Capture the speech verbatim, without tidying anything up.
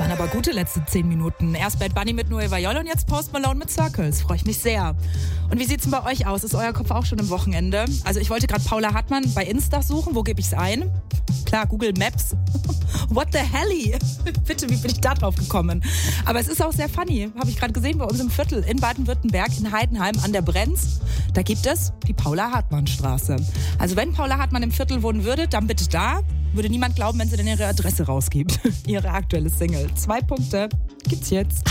waren aber gute letzte zehn Minuten. Erst Bad Bunny mit Nueva York und jetzt Post Malone mit Circles. Freue ich mich sehr. Und wie sieht's denn bei euch aus? Ist euer Kopf auch schon im Wochenende? Also ich wollte gerade Paula Hartmann bei Insta suchen. Wo gebe ich's ein? Klar, Google Maps. What the hell? Bitte, wie bin ich da drauf gekommen? Aber es ist auch sehr funny. Habe ich gerade gesehen bei uns im Viertel in Baden-Württemberg in Heidenheim an der Brenz. Da gibt es die Paula-Hartmann-Straße. Also wenn Paula Hartmann im Viertel wohnen würde, dann bitte da. Würde niemand glauben, wenn sie denn ihre Adresse rausgibt. Ihre aktuelle Single. Zwei Punkte gibt's jetzt.